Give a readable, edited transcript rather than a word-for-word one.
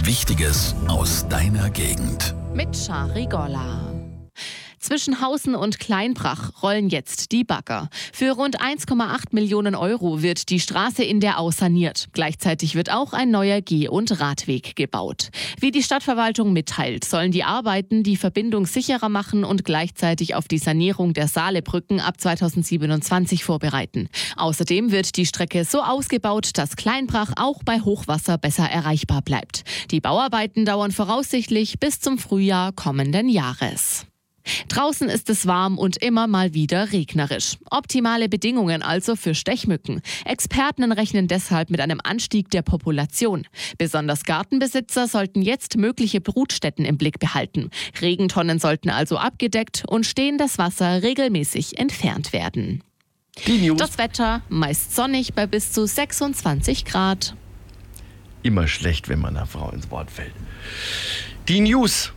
Wichtiges aus deiner Gegend. Mit Shari Golla. Zwischen Hausen und Kleinbrach rollen jetzt die Bagger. Für rund 1,8 Millionen Euro wird die Straße in der Au saniert. Gleichzeitig wird auch ein neuer Geh- und Radweg gebaut. Wie die Stadtverwaltung mitteilt, sollen die Arbeiten die Verbindung sicherer machen und gleichzeitig auf die Sanierung der Saalebrücken ab 2027 vorbereiten. Außerdem wird die Strecke so ausgebaut, dass Kleinbrach auch bei Hochwasser besser erreichbar bleibt. Die Bauarbeiten dauern voraussichtlich bis zum Frühjahr kommenden Jahres. Draußen ist es warm und immer mal wieder regnerisch. Optimale Bedingungen also für Stechmücken. Experten rechnen deshalb mit einem Anstieg der Population. Besonders Gartenbesitzer sollten jetzt mögliche Brutstätten im Blick behalten. Regentonnen sollten also abgedeckt und stehendes Wasser regelmäßig entfernt werden. Die News. Das Wetter meist sonnig bei bis zu 26 Grad. Immer schlecht, wenn man einer Frau ins Wort fällt. Die News